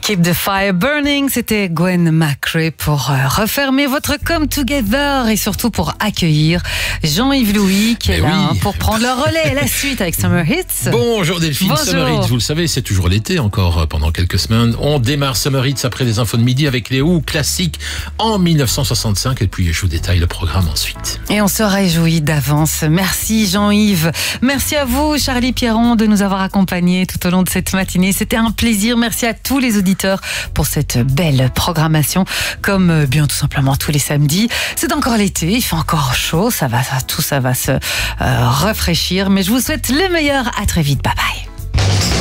Keep the Fire Burning, c'était Gwen McRae pour refermer votre Come Together et surtout pour accueillir Jean-Yves Louis qui est là pour prendre le relais. La suite avec Summer Hits. Bonjour Delphine. Bonjour. Summer Hits, vous le savez, c'est toujours l'été encore pendant quelques semaines. On démarre Summer Hits après les infos de midi avec les Who classiques en 1965 et puis je vous détaille le programme ensuite. Et on se réjouit d'avance. Merci Jean-Yves. Merci à vous Charlie Pierron de nous avoir accompagnés tout au long de cette matinée. C'était un plaisir. Merci à tous les auditeurs pour cette belle programmation, comme bien tout simplement tous les samedis. C'est encore l'été, il fait encore chaud, tout ça va se rafraîchir, mais je vous souhaite le meilleur. À très vite, bye bye.